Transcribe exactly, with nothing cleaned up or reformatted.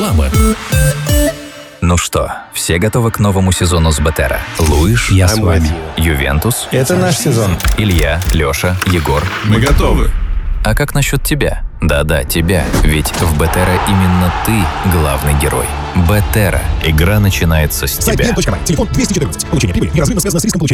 Мама. Ну что, все готовы к новому сезону с Бетера? Луиш, Я с вами. Ювентус, Это наш сезон. Илья, Леша, Егор. Мы готовы. А как насчет тебя? Да-да, тебя. Ведь в Бетера именно ты главный герой. Бетера. Игра начинается с Сайт тебя. клиент точка бай. Телефон двести четырнадцать. Получение прибыли неразрывно связано с риском получения